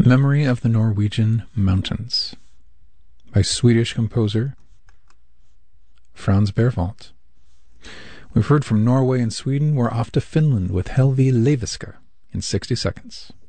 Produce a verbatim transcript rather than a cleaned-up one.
Memory of the Norwegian Mountains by Swedish composer Franz Berwald. We've heard from Norway and Sweden. We're off to Finland with Helvi Leiviska in sixty seconds.